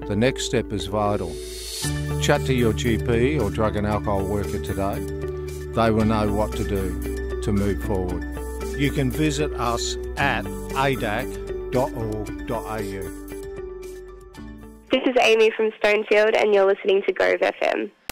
The next step is vital. Chat to your GP or drug and alcohol worker today. They will know what to do to move forward. You can visit us at adac.org.au. This is Amy from Stonefield and you're listening to Grove FM.